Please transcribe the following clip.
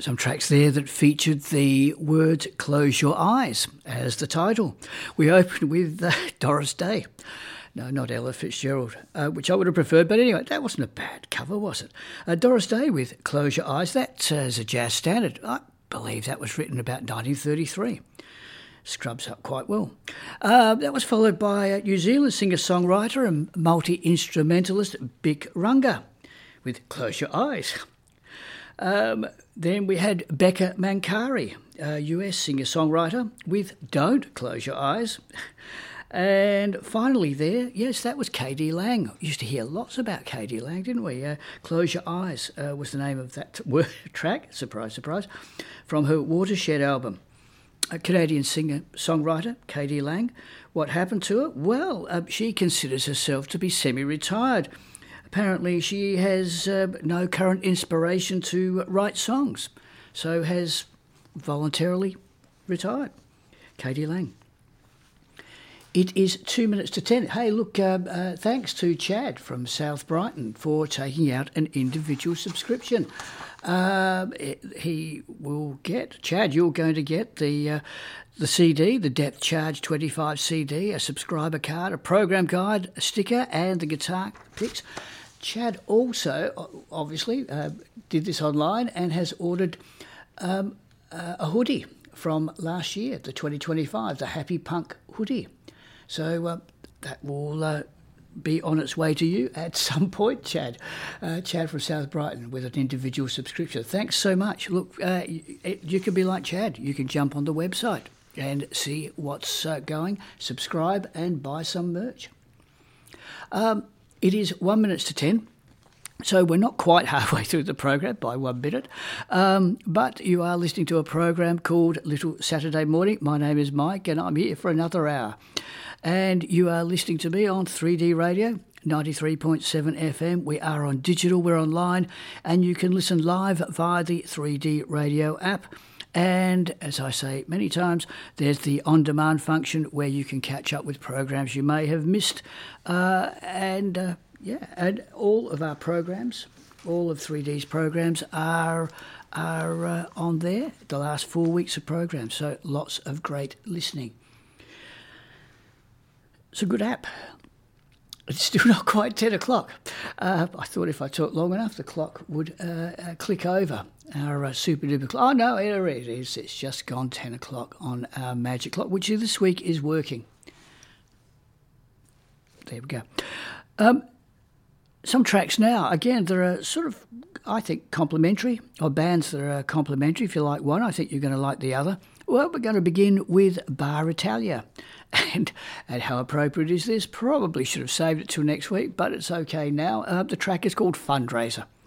Some tracks there that featured the words "Close Your Eyes" as the title. We opened with Doris Day. No, not Ella Fitzgerald, which I would have preferred. But anyway, that wasn't a bad cover, was it? Doris Day with "Close Your Eyes." That is a jazz standard. I believe that was written about 1933. Scrubs up quite well. That was followed by New Zealand singer-songwriter and multi-instrumentalist Bic Runga with "Close Your Eyes." Then we had Becca Mancari, a US singer-songwriter, with "Don't Close Your Eyes." And finally there, yes, that was K.D. Lang. We used to hear lots about K.D. Lang, didn't we? "Close Your Eyes" was the name of that track, surprise, surprise, from her Watershed album. A Canadian singer-songwriter, K.D. Lang. What happened to her? Well, she considers herself to be semi-retired. Apparently she has no current inspiration to write songs, so has voluntarily retired. K.D. Lang. It is 2 minutes to 10. Hey, look, thanks to Chad from South Brighton for taking out an individual subscription. He will get, Chad, you're going to get the CD, the Depth Charge 25 CD, a subscriber card, a program guide, a sticker, and the guitar picks. Chad also, obviously, did this online and has ordered a hoodie from last year, the 2025, the Happy Punk hoodie. So that will be on its way to you at some point, Chad. Chad from South Brighton with an individual subscription. Thanks so much. Look, you can be like Chad. You can jump on the website and see what's going, subscribe and buy some merch. It is 1 minute to 10, so we're not quite halfway through the program by 1 minute, but you are listening to a program called Little Saturday Morning. My name is Mike and I'm here for another hour. And you are listening to me on 3D Radio, 93.7 FM. We are on digital, we're online, and you can listen live via the 3D Radio app. And as I say many times, there's the on-demand function where you can catch up with programs you may have missed. And all of our programs, all of 3D's programs are on there, the last 4 weeks of programs. So lots of great listening. It's a good app. It's still not quite 10 o'clock. I thought if I talked long enough, the clock would click over. Our super duper clock. Oh, no, here it is. It's just gone 10 o'clock on our magic clock, which this week is working. There we go. Some tracks now, again, there are sort of, I think, complementary, or bands that are complementary. If you like one, I think you're going to like the other. Well, we're going to begin with Bar Italia. And how appropriate is this? Probably should have saved it till next week, but it's okay now. The track is called Fundraiser.